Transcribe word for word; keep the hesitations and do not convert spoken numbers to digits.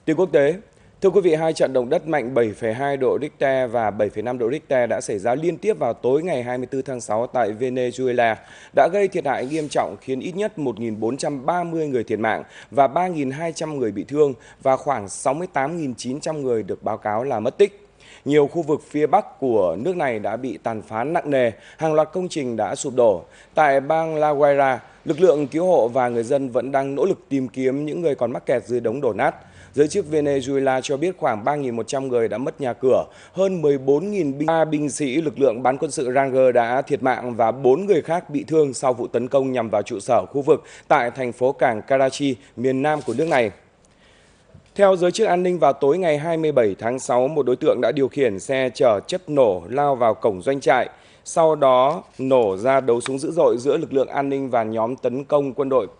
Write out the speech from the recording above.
Tin quốc tế, thưa quý vị, hai trận động đất mạnh bảy phẩy hai độ Richter và bảy phẩy năm độ Richter đã xảy ra liên tiếp vào tối ngày hai mươi tư tháng sáu tại Venezuela, đã gây thiệt hại nghiêm trọng khiến ít nhất một nghìn bốn trăm ba mươi người thiệt mạng và ba nghìn hai trăm người bị thương và khoảng sáu mươi tám nghìn chín trăm người được báo cáo là mất tích. Nhiều khu vực phía bắc của nước này đã bị tàn phá nặng nề, hàng loạt công trình đã sụp đổ. Tại bang La Guaira, lực lượng cứu hộ và người dân vẫn đang nỗ lực tìm kiếm những người còn mắc kẹt dưới đống đổ nát. Giới chức Venezuela cho biết khoảng ba nghìn một trăm người đã mất nhà cửa, hơn mười bốn nghìn binh, binh sĩ lực lượng bán quân sự Ranger đã thiệt mạng và bốn người khác bị thương sau vụ tấn công nhằm vào trụ sở khu vực tại thành phố cảng Karachi, miền nam của nước này. Theo giới chức an ninh, vào tối ngày hai mươi bảy tháng sáu, một đối tượng đã điều khiển xe chở chất nổ lao vào cổng doanh trại, sau đó nổ ra đấu súng dữ dội giữa lực lượng an ninh và nhóm tấn công quân đội